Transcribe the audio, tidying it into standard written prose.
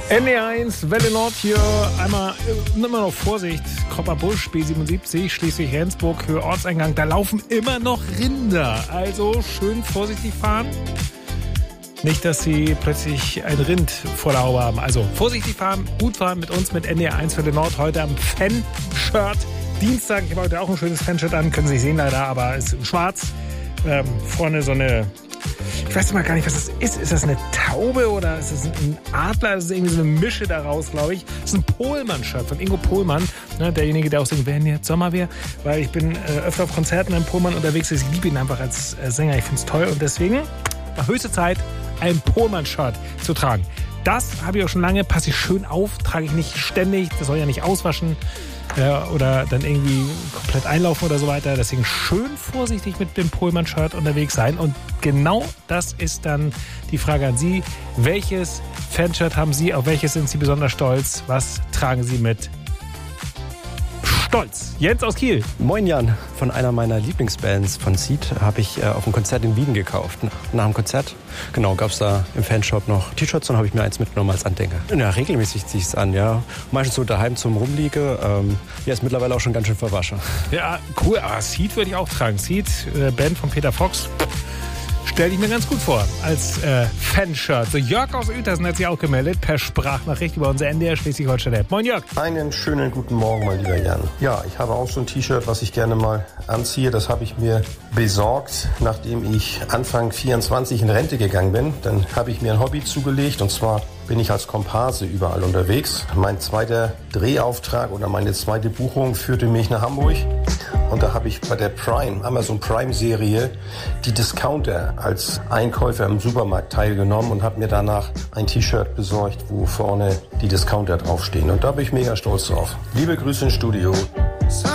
NDR1, Welle Nord hier. Einmal immer noch Vorsicht. Kropper Busch, B77, Schleswig-Rendsburg, Höhe Ortseingang. Da laufen immer noch Rinder. Also schön vorsichtig fahren. Nicht, dass Sie plötzlich ein Rind vor der Haube haben. Also vorsichtig fahren, gut fahren mit uns, mit NDR1 Welle Nord. Heute am Fan-Shirt. Dienstag, ich habe heute auch ein schönes Fan-Shirt an. Können Sie nicht sehen leider, aber es ist schwarz. Vorne so eine... Ich weiß mal gar nicht, was das ist. Ist das eine Taube oder ist das ein Adler? Das ist irgendwie so eine Mische daraus, glaube ich. Das ist ein Pohlmann-Shirt von Ingo Pohlmann. Ne, derjenige, der auch singt, wenn jetzt Sommer wäre. Weil ich bin öfter auf Konzerten in Pohlmann unterwegs. Ich liebe ihn einfach als Sänger. Ich finde es toll. Und deswegen war höchste Zeit, ein Pohlmann-Shirt zu tragen. Das habe ich auch schon lange. Passe ich schön auf. Trage ich nicht ständig. Das soll ja nicht auswaschen. Oder dann irgendwie komplett einlaufen oder so weiter. Deswegen schön vorsichtig mit dem Pohlmann-Shirt unterwegs sein. Und genau das ist dann die Frage an Sie. Welches Fanshirt haben Sie? Auf welches sind Sie besonders stolz? Was tragen Sie mit Stolz? Jens aus Kiel. Moin Jan, von einer meiner Lieblingsbands von Seed habe ich auf einem Konzert in Wien gekauft. Nach dem Konzert, gab es da im Fanshop noch T-Shirts und habe ich mir eins mitgenommen als Andenker. Ja, regelmäßig ziehe ich es an, ja. Meistens so daheim zum Rumliege. Ist mittlerweile auch schon ganz schön verwaschen. Ja, cool. Aber Seed würde ich auch tragen. Seed, Band von Peter Fox. Stell ich mir ganz gut vor, als Fanshirt. So, Jörg aus Uetersen hat sich auch gemeldet, per Sprachnachricht über unser NDR Schleswig-Holstein-App. Moin Jörg. Einen schönen guten Morgen, mein lieber Jan. Ja, ich habe auch so ein T-Shirt, was ich gerne mal anziehe. Das habe ich mir besorgt, nachdem ich Anfang 24 in Rente gegangen bin. Dann habe ich mir ein Hobby zugelegt, und zwar bin ich als Komparse überall unterwegs. Mein zweiter Drehauftrag oder meine zweite Buchung führte mich nach Hamburg. Und da habe ich bei der Amazon Prime-Serie, die Discounter als Einkäufer im Supermarkt teilgenommen und habe mir danach ein T-Shirt besorgt, wo vorne die Discounter draufstehen. Und da bin ich mega stolz drauf. Liebe Grüße ins Studio.